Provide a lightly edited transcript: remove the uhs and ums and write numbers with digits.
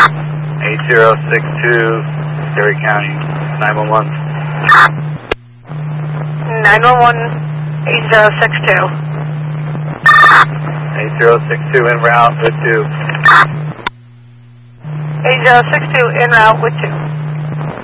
8062, Terry County, 911. 911, 8062. 8062 en route with 2. 8062 en route with 2.